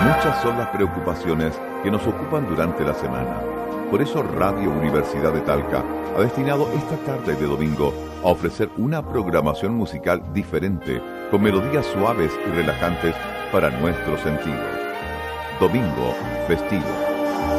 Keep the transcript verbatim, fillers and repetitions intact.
Muchas son las preocupaciones que nos ocupan durante la semana. Por eso Radio Universidad de Talca ha destinado esta tarde de domingo a ofrecer una programación musical diferente, con melodías suaves y relajantes para nuestros sentidos. Domingo festivo.